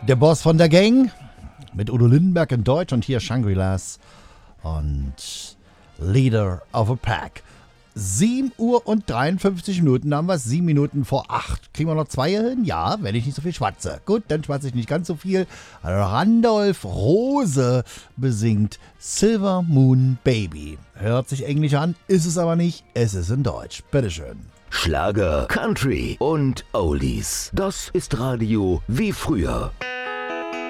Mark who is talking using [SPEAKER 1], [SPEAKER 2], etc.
[SPEAKER 1] Der Boss von der Gang mit Udo Lindenberg in Deutsch und hier Shangri-Las und Leader of a Pack. 7 Uhr und 53 Minuten, da haben wir es 7 Minuten vor 8. Kriegen wir noch 2 hin? Ja, wenn ich nicht so viel schwatze. Gut, dann schwatze ich nicht ganz so viel. Randolph Rose besingt Silver Moon Baby. Hört sich englisch an, ist es aber nicht. Es ist in Deutsch. Bitteschön.
[SPEAKER 2] Schlager, Country und Oldies. Das ist Radio wie früher.